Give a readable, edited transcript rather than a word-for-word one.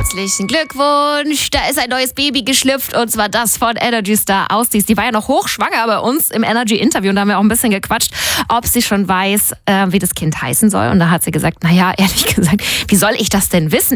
Herzlichen Glückwunsch, da ist ein neues Baby geschlüpft und zwar das von Energy Star Ausdies. Die war ja noch hochschwanger bei uns im Energy-Interview und da haben wir auch ein bisschen gequatscht, ob sie schon weiß, wie das Kind heißen soll. Und da hat sie gesagt, naja, ehrlich gesagt, wie soll ich das denn wissen?